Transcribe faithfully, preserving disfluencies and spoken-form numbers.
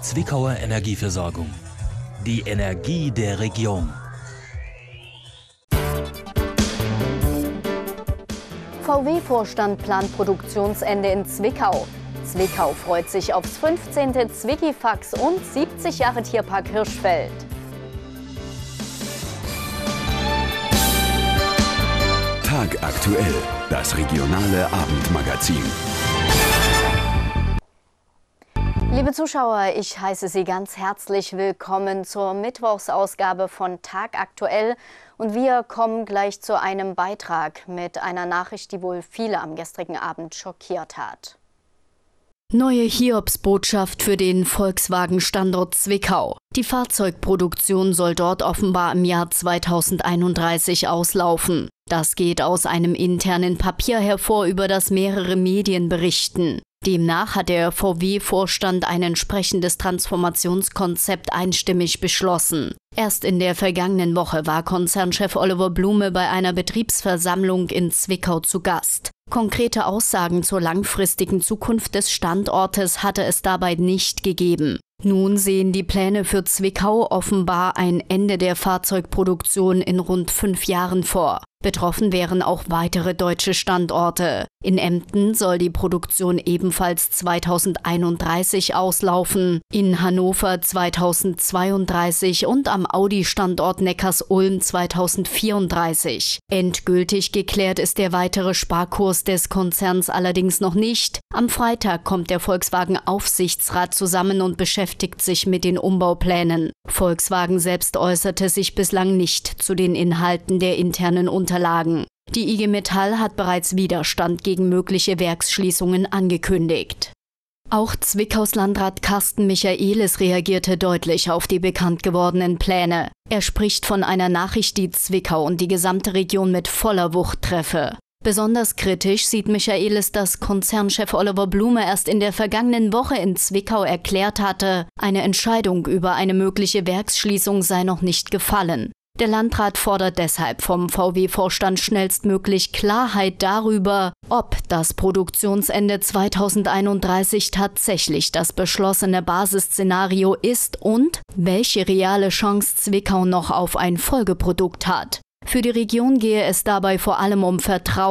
Zwickauer Energieversorgung. Die Energie der Region. V W-Vorstand plant Produktionsende in Zwickau. Zwickau freut sich aufs fünfzehnte Zwickifax und siebzig Jahre Tierpark Hirschfeld. Tagaktuell, das regionale Abendmagazin. Liebe Zuschauer, ich heiße Sie ganz herzlich willkommen zur Mittwochsausgabe von Tagaktuell. Und wir kommen gleich zu einem Beitrag mit einer Nachricht, die wohl viele am gestrigen Abend schockiert hat. Neue Hiobsbotschaft für den Volkswagen-Standort Zwickau. Die Fahrzeugproduktion soll dort offenbar im Jahr zweitausendeinunddreißig auslaufen. Das geht aus einem internen Papier hervor, über das mehrere Medien berichten. Demnach hat der V W-Vorstand ein entsprechendes Transformationskonzept einstimmig beschlossen. Erst in der vergangenen Woche war Konzernchef Oliver Blume bei einer Betriebsversammlung in Zwickau zu Gast. Konkrete Aussagen zur langfristigen Zukunft des Standortes hatte es dabei nicht gegeben. Nun sehen die Pläne für Zwickau offenbar ein Ende der Fahrzeugproduktion in rund fünf Jahren vor. Betroffen wären auch weitere deutsche Standorte. In Emden soll die Produktion ebenfalls zweitausendeinunddreißig auslaufen, in Hannover zweitausendzweiunddreißig und am Audi-Standort Neckarsulm zweitausendvierunddreißig. Endgültig geklärt ist der weitere Sparkurs des Konzerns allerdings noch nicht. Am Freitag kommt der Volkswagen-Aufsichtsrat zusammen und beschäftigt sich mit den Umbauplänen. Volkswagen selbst äußerte sich bislang nicht zu den Inhalten der internen Unterlagen. Die I G Metall hat bereits Widerstand gegen mögliche Werksschließungen angekündigt. Auch Zwickaus Landrat Carsten Michaelis reagierte deutlich auf die bekannt gewordenen Pläne. Er spricht von einer Nachricht, die Zwickau und die gesamte Region mit voller Wucht treffe. Besonders kritisch sieht Michaelis, dass Konzernchef Oliver Blume erst in der vergangenen Woche in Zwickau erklärt hatte, eine Entscheidung über eine mögliche Werksschließung sei noch nicht gefallen. Der Landrat fordert deshalb vom V W-Vorstand schnellstmöglich Klarheit darüber, ob das Produktionsende zweitausendeinunddreißig tatsächlich das beschlossene Basisszenario ist und welche reale Chance Zwickau noch auf ein Folgeprodukt hat. Für die Region gehe es dabei vor allem um Vertrauen